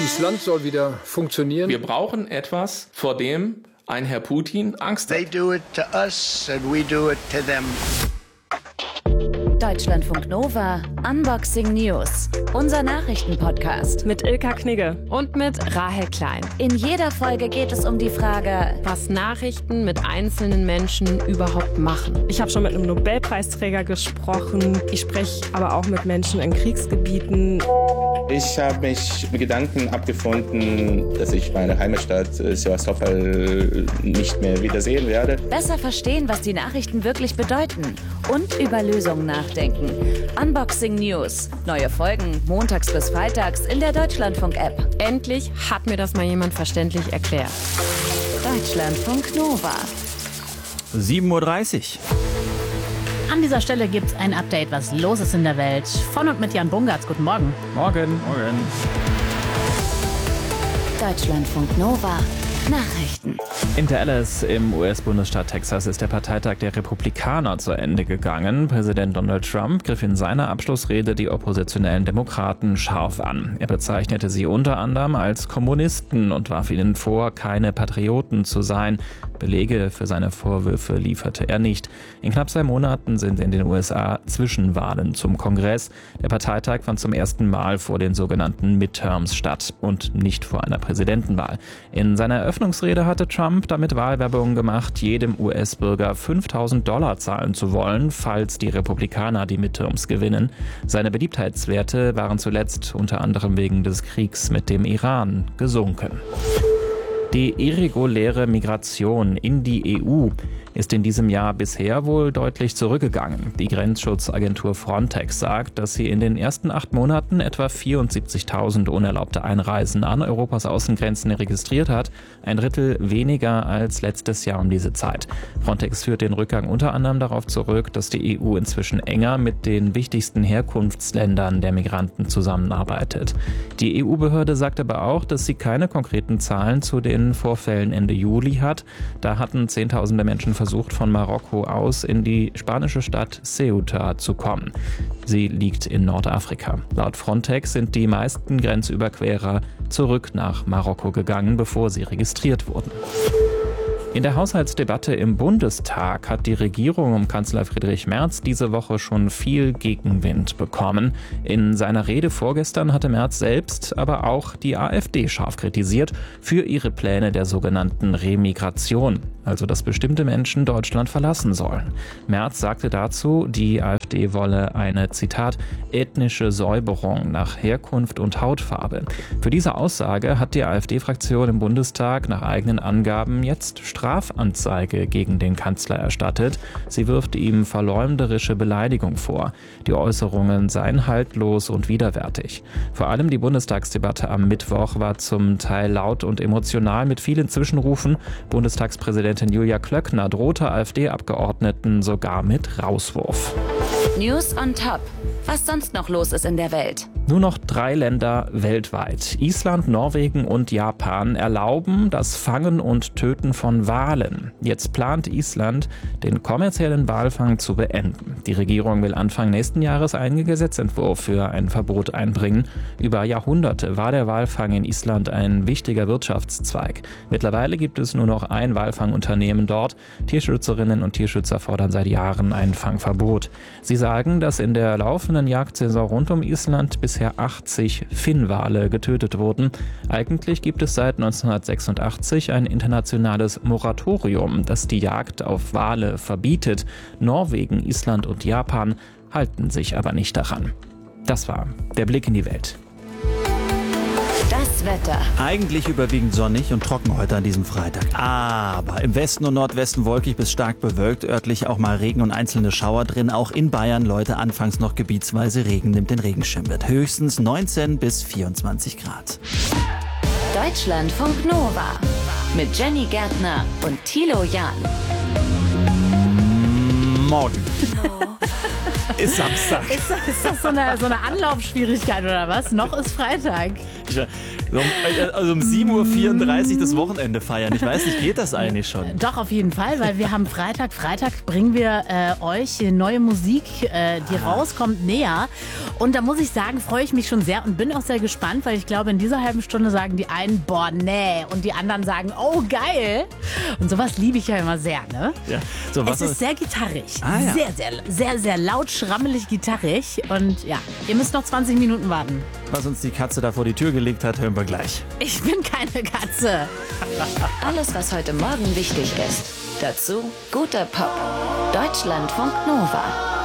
Dieses Land soll wieder funktionieren. Wir brauchen etwas, vor dem ein Herr Putin Angst hat. They do it to us and we do it to them. Deutschlandfunk Nova Unboxing News. Unser Nachrichtenpodcast mit Ilka Knigge und mit Rahel Klein. In jeder Folge geht es um die Frage, was Nachrichten mit einzelnen Menschen überhaupt machen. Ich habe schon mit einem Nobelpreisträger gesprochen. Ich spreche aber auch mit Menschen in Kriegsgebieten. Ich habe mich mit Gedanken abgefunden, dass ich meine Heimatstadt Sevastopol nicht mehr wiedersehen werde. Besser verstehen, was die Nachrichten wirklich bedeuten und über Lösungen nachdenken. Unboxing News. Neue Folgen montags bis freitags in der Deutschlandfunk-App. Endlich hat mir das mal jemand verständlich erklärt. Deutschlandfunk Nova. 7:30 Uhr. An dieser Stelle gibt es ein Update, was los ist in der Welt. Von und mit Jan Bungartz. Guten Morgen. Morgen. Deutschlandfunk Nova. Nachrichten. In Dallas im US-Bundesstaat Texas ist der Parteitag der Republikaner zu Ende gegangen. Präsident Donald Trump griff in seiner Abschlussrede die oppositionellen Demokraten scharf an. Er bezeichnete sie unter anderem als Kommunisten und warf ihnen vor, keine Patrioten zu sein. Belege für seine Vorwürfe lieferte er nicht. In knapp 2 Monaten sind in den USA Zwischenwahlen zum Kongress. Der Parteitag fand zum ersten Mal vor den sogenannten Midterms statt und nicht vor einer Präsidentenwahl. In seiner Eröffnungsrede hatte Trump damit Wahlwerbung gemacht, jedem US-Bürger $5.000 zahlen zu wollen, falls die Republikaner die Midterms gewinnen. Seine Beliebtheitswerte waren zuletzt unter anderem wegen des Kriegs mit dem Iran gesunken. Die irreguläre Migration in die EU ist in diesem Jahr bisher wohl deutlich zurückgegangen. Die Grenzschutzagentur Frontex sagt, dass sie in den ersten 8 Monaten etwa 74.000 unerlaubte Einreisen an Europas Außengrenzen registriert hat, ein Drittel weniger als letztes Jahr um diese Zeit. Frontex führt den Rückgang unter anderem darauf zurück, dass die EU inzwischen enger mit den wichtigsten Herkunftsländern der Migranten zusammenarbeitet. Die EU-Behörde sagt aber auch, dass sie keine konkreten Zahlen zu den Vorfällen Ende Juli hat. Da hatten Zehntausende Menschen versucht, von Marokko aus in die spanische Stadt Ceuta zu kommen. Sie liegt in Nordafrika. Laut Frontex sind die meisten Grenzüberquerer zurück nach Marokko gegangen, bevor sie registriert wurden. In der Haushaltsdebatte im Bundestag hat die Regierung um Kanzler Friedrich Merz diese Woche schon viel Gegenwind bekommen. In seiner Rede vorgestern hatte Merz selbst aber auch die AfD scharf kritisiert für ihre Pläne der sogenannten Remigration, also dass bestimmte Menschen Deutschland verlassen sollen. Merz sagte dazu, die AfD wolle eine, Zitat, ethnische Säuberung nach Herkunft und Hautfarbe. Für diese Aussage hat die AfD-Fraktion im Bundestag nach eigenen Angaben jetzt Strafanzeige gegen den Kanzler erstattet. Sie wirft ihm verleumderische Beleidigung vor. Die Äußerungen seien haltlos und widerwärtig. Vor allem die Bundestagsdebatte am Mittwoch war zum Teil laut und emotional mit vielen Zwischenrufen. Bundestagspräsidentin Julia Klöckner drohte AfD-Abgeordneten sogar mit Rauswurf. News on top. Was sonst noch los ist in der Welt. Nur noch 3 Länder weltweit, Island, Norwegen und Japan, erlauben das Fangen und Töten von Walen. Jetzt plant Island, den kommerziellen Walfang zu beenden. Die Regierung will Anfang nächsten Jahres einen Gesetzentwurf für ein Verbot einbringen. Über Jahrhunderte war der Walfang in Island ein wichtiger Wirtschaftszweig. Mittlerweile gibt es nur noch ein Walfangunternehmen dort. Tierschützerinnen und Tierschützer fordern seit Jahren ein Fangverbot. Sie sagen, dass in der laufenden Jagdsaison rund um Island bisher 80 Finnwale getötet wurden. Eigentlich gibt es seit 1986 ein internationales Moratorium, das die Jagd auf Wale verbietet. Norwegen, Island und Japan halten sich aber nicht daran. Das war der Blick in die Welt. Das Wetter. Eigentlich überwiegend sonnig und trocken heute an diesem Freitag. Aber im Westen und Nordwesten wolkig bis stark bewölkt, örtlich auch mal Regen und einzelne Schauer drin. Auch in Bayern, Leute, anfangs noch gebietsweise Regen, nimmt den Regenschirm mit. Höchstens 19 bis 24 Grad. Deutschlandfunk Nova. Mit Jenny Gärtner und Thilo Jahn. Morgen. Ist Samstag. Ist das so eine Anlaufschwierigkeit oder was? Noch ist Freitag. Also um 7.34 Uhr das Wochenende feiern. Ich weiß nicht, geht das eigentlich schon? Doch, auf jeden Fall, weil wir haben Freitag. Freitag bringen wir euch neue Musik, die rauskommt, näher. Und da muss ich sagen, freue ich mich schon sehr und bin auch sehr gespannt, weil ich glaube, in dieser halben Stunde sagen die einen, boah, nee. Und die anderen sagen, oh, geil. Und sowas liebe ich ja immer sehr, ne? Ja. So, es ist sehr gitarrig. Ja. Sehr, sehr, sehr, sehr laut, schrammelig gitarrig. Und ja, ihr müsst noch 20 Minuten warten. Was uns die Katze da vor die Tür gelegt hat, hören wir gleich. Ich bin keine Katze. Alles, was heute Morgen wichtig ist. Dazu guter Pop. Deutschlandfunk Nova.